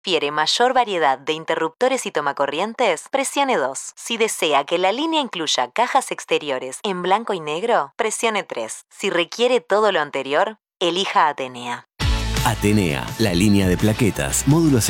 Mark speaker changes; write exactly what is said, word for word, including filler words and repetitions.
Speaker 1: ¿Prefiere mayor variedad de interruptores y tomacorrientes? Presione dos. Si desea que la línea incluya cajas exteriores en blanco y negro, presione tres. Si requiere todo lo anterior, elija Atenea.
Speaker 2: Atenea, la línea de plaquetas, módulos